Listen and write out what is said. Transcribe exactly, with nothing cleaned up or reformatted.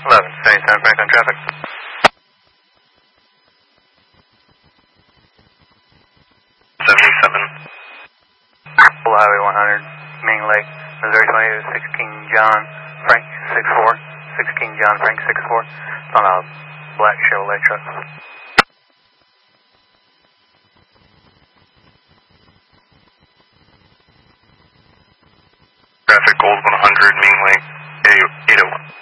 eleven, seventy-seven Franklin traffic. seventy-seven. Full Highway one hundred, Ming Lake, Missouri twenty-two, sixteen John Frank six four, sixteen John Frank six four. It's on a black Chevrolet truck. Traffic Gold one hundred, Ming Lake, eight oh one.